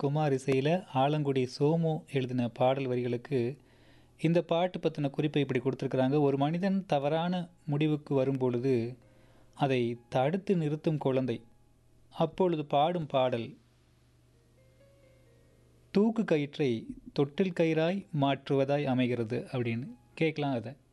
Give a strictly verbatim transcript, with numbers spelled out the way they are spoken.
குமார் இசையில் ஆலங்குடி சோமு எழுதின பாடல் வரிகளுக்கு இந்த பாட்டு பற்றின குறிப்பை இப்படி கொடுத்துருக்குறாங்க. ஒரு மனிதன் தவறான முடிவுக்கு வரும்பொழுது அதை தடுத்து நிறுத்தும் குழந்தை அப்பொழுது பாடும் பாடல் தூக்கு கயிற்றை தொட்டில் கயிறாய் மாற்றுவதாய் அமைகிறது அப்படின்னு கேட்கலாம். அதை